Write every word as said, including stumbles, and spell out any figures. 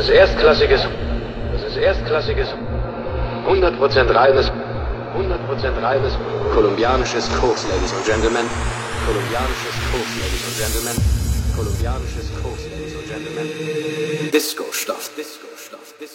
ist erstklassiges, das ist erstklassiges, hundert Prozent reines, hundert Prozent reines, kolumbianisches Koks, Ladies and Gentlemen, kolumbianisches Koks, Ladies and Gentlemen, kolumbianisches Koks, Ladies and Gentlemen, Disco-Stoff, Disco-Stoff, Disco.